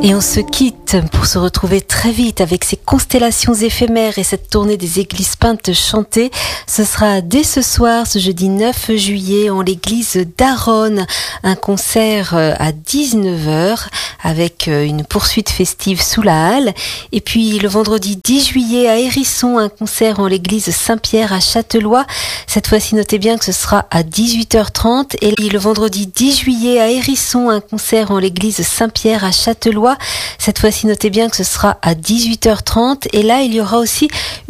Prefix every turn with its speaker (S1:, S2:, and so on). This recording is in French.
S1: Et on se quitte pour se retrouver très vite avec ces constellations éphémères et cette tournée des églises peintes chantées. Ce sera dès ce soir, ce jeudi 9 juillet, en l'église d'Aronne. Un concert à 19h avec une poursuite festive sous la halle. Et puis le vendredi 10 juillet à Hérisson, un concert en l'église Saint-Pierre à Châtelois. Cette fois-ci, notez bien que ce sera à 18h30. Et le vendredi 10 juillet à Hérisson, un concert en l'église Saint-Pierre à Châtelois. Cette fois-ci, notez bien que ce sera à 18h30. Et là, il y aura aussi